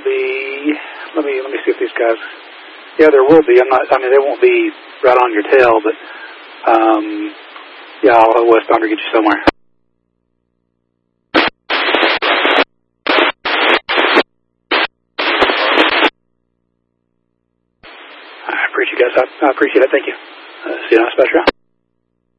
be. Let me see if these guys. Yeah, there will be. They won't be right on your tail, but yeah, I'll have westbounder get you somewhere. I appreciate it, guys. I appreciate it. Thank you. See you on a special round.